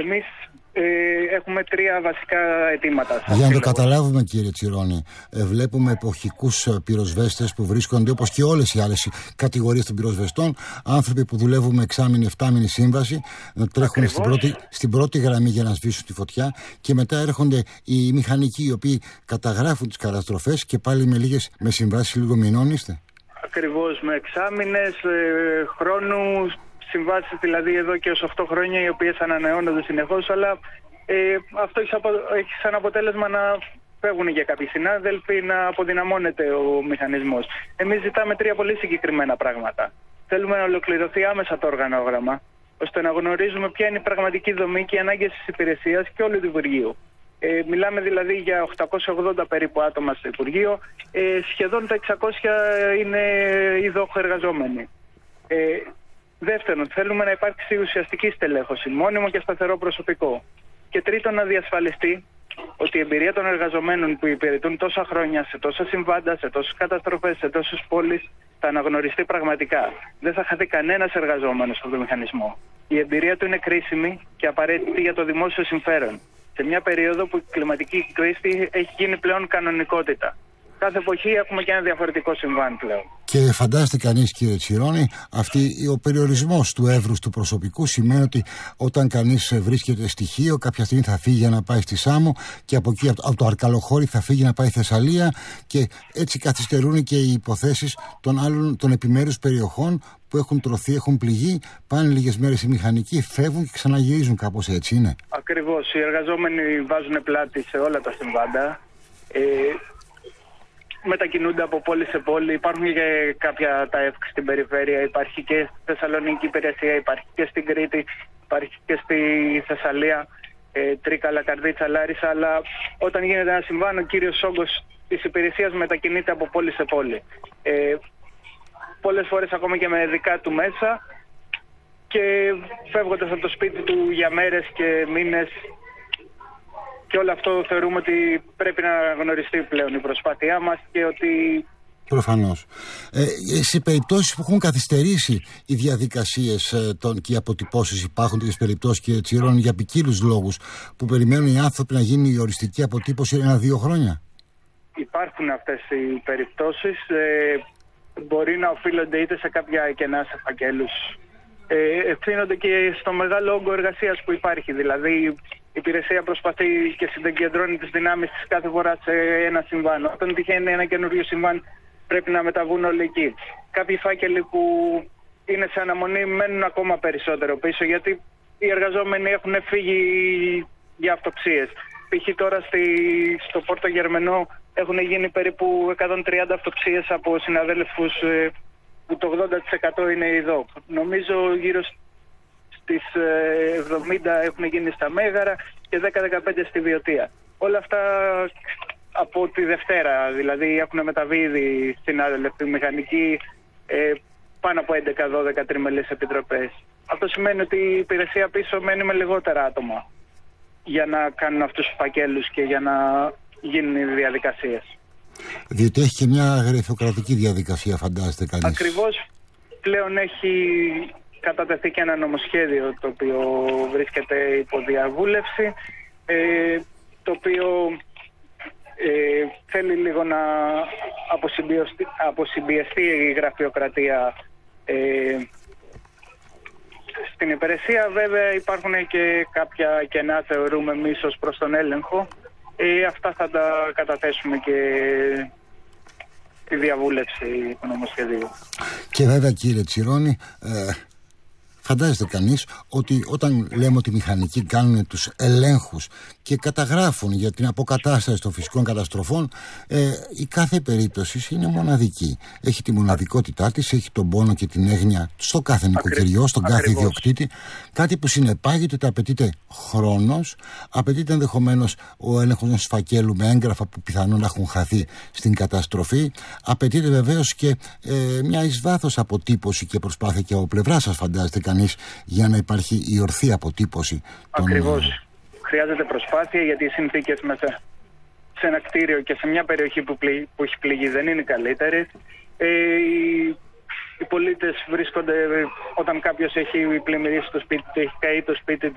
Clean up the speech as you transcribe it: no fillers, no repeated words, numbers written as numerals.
Εμείς έχουμε 3 βασικά αιτήματα. Για να το καταλάβουμε, κύριε Τσιρόνη, βλέπουμε εποχικούς πυροσβέστες που βρίσκονται, όπως και όλες οι άλλες κατηγορίες των πυροσβεστών, άνθρωποι που δουλεύουν με 6μηνη-7μηνη σύμβαση, να τρέχουν στην πρώτη γραμμή για να σβήσουν τη φωτιά, και μετά έρχονται οι μηχανικοί οι οποίοι καταγράφουν τις καταστροφές και πάλι με συμβάσεις λίγο μηνών είστε. Ακριβώς, με 6μήνες χρόνου. Συμβάσεις δηλαδή εδώ και ως 8 χρόνια, οι οποίες ανανεώνονται συνεχώς, αλλά αυτό έχει σαν αποτέλεσμα να φεύγουν για κάποιοι συνάδελφοι, να αποδυναμώνεται ο μηχανισμός. Εμείς ζητάμε 3 πολύ συγκεκριμένα πράγματα. Θέλουμε να ολοκληρωθεί άμεσα το οργανόγραμμα, ώστε να γνωρίζουμε ποια είναι η πραγματική δομή και οι ανάγκες της υπηρεσίας και όλου του Υπουργείου. Μιλάμε δηλαδή για 880 περίπου άτομα στο Υπουργείο, σχεδόν τα 600 είναι ειδόχο εργαζόμενοι. Δεύτερον, θέλουμε να υπάρξει ουσιαστική στελέχωση, μόνιμο και σταθερό προσωπικό. Και τρίτον, να διασφαλιστεί ότι η εμπειρία των εργαζομένων που υπηρετούν τόσα χρόνια σε τόσα συμβάντα, σε τόσες καταστροφές, σε τόσες πόλεις, θα αναγνωριστεί πραγματικά. Δεν θα χαθεί κανένας εργαζόμενος από τον μηχανισμό. Η εμπειρία του είναι κρίσιμη και απαραίτητη για το δημόσιο συμφέρον, σε μια περίοδο που η κλιματική κρίση έχει γίνει πλέον κανονικότητα. Κάθε εποχή έχουμε και ένα διαφορετικό συμβάν πλέον. Και φαντάζεται κανείς, κύριε Τσιρόνη, ο περιορισμός του εύρους του προσωπικού σημαίνει ότι όταν κανείς βρίσκεται στοιχείο, κάποια στιγμή θα φύγει για να πάει στη Σάμο, και από εκεί, από το Αρκαλοχώρι, θα φύγει να πάει Θεσσαλία, και έτσι καθυστερούν και οι υποθέσεις των άλλων των επιμέρους περιοχών που έχουν τρωθεί, έχουν πληγεί. Πάνε λίγες μέρες οι μηχανικοί, φεύγουν και ξαναγυρίζουν, κάπως έτσι είναι. Ακριβώς. Οι εργαζόμενοι βάζουν πλάτη σε όλα τα συμβάντα. Μετακινούνται από πόλη σε πόλη. Υπάρχουν και κάποια τα ΕΦΚ στην περιφέρεια. Υπάρχει και στη Θεσσαλονίκη υπηρεσία, υπάρχει και στην Κρήτη, υπάρχει και στη Θεσσαλία, Τρίκαλα, Καρδίτσα, Λάρισα. Αλλά όταν γίνεται ένα συμβάν, ο κύριος όγκος της υπηρεσίας μετακινείται από πόλη σε πόλη. Πολλές φορές ακόμα και με δικά του μέσα, και φεύγοντας από το σπίτι του για μέρες και μήνες. Και όλο αυτό θεωρούμε ότι πρέπει να γνωριστεί πλέον η προσπάθειά μας και ότι... Προφανώς. Σε περιπτώσεις που έχουν καθυστερήσει οι διαδικασίες και οι αποτυπώσεις, υπάρχουν τέτοιες περιπτώσεις, κύριε Τσιρόνη, για ποικίλους λόγους, που περιμένουν οι άνθρωποι να γίνει η οριστική αποτύπωση 1-2 χρόνια? Υπάρχουν αυτές οι περιπτώσεις. Μπορεί να οφείλονται είτε σε κάποια κενά σε φακέλους. Ευθύνονται και στο μεγάλο όγκο εργασίας που υπάρχει. Δηλαδή, η υπηρεσία προσπαθεί και συγκεντρώνει τις δυνάμεις της κάθε φορά σε ένα συμβάν. Όταν τυχαίνει ένα καινούριο συμβάν, πρέπει να μεταβούν όλοι εκεί. Κάποιοι φάκελοι που είναι σε αναμονή μένουν ακόμα περισσότερο πίσω, γιατί οι εργαζόμενοι έχουν φύγει για αυτοψίες. Π.χ. τώρα στο Πόρτο Γερμενό έχουν γίνει περίπου 130 αυτοψίες από συναδέλφους που το 80% είναι ειδό. Νομίζω γύρω στις 70 έχουν γίνει στα Μέγαρα και 10-15 στη Βιωτία. Όλα αυτά από τη Δευτέρα, δηλαδή έχουν μεταβεί ήδη συνάδελφοι μηχανικοί πάνω από 11-12 τριμελείς επιτροπές. Αυτό σημαίνει ότι η υπηρεσία πίσω μένει με λιγότερα άτομα για να κάνουν αυτούς τους φακέλους και για να γίνουν οι διαδικασίες. Διότι έχει και μια γραφειοκρατική διαδικασία, φαντάζεται κανείς. Ακριβώς. Πλέον έχει κατατεθεί και ένα νομοσχέδιο το οποίο βρίσκεται υπό διαβούλευση, το οποίο θέλει λίγο να αποσυμπιεστεί η γραφειοκρατία στην υπηρεσία. Βέβαια υπάρχουν και κάποια κενά, θεωρούμε εμείς, ως προς τον έλεγχο. Αυτά θα τα καταθέσουμε και τη διαβούλευση του νομοσχεδίου. Και βέβαια, κύριε Τσιρόνη, φαντάζεται κανείς ότι όταν λέμε ότι οι μηχανικοί κάνουν τους ελέγχους και καταγράφουν για την αποκατάσταση των φυσικών καταστροφών, η κάθε περίπτωση είναι μοναδική. Έχει τη μοναδικότητά της, έχει τον πόνο και την έγνοια στο κάθε νοικοκυριό, στον κάθε ιδιοκτήτη. Κάτι που συνεπάγεται ότι απαιτείται χρόνος, απαιτείται ενδεχομένως ο έλεγχος ενός φακέλου με έγγραφα που πιθανόν να έχουν χαθεί στην καταστροφή. Απαιτείται βεβαίως και μια εις βάθος αποτύπωση και προσπάθεια και από πλευρά σας, φαντάζεται κανείς, για να υπάρχει η ορθή αποτύπωση. Ακριβώς. Χρειάζεται προσπάθεια, γιατί οι συνθήκες μέσα σε ένα κτίριο και σε μια περιοχή που έχει πληγεί δεν είναι καλύτερες. Οι πολίτες βρίσκονται, όταν κάποιος έχει πλημμυρίσει το σπίτι του, έχει καεί το σπίτι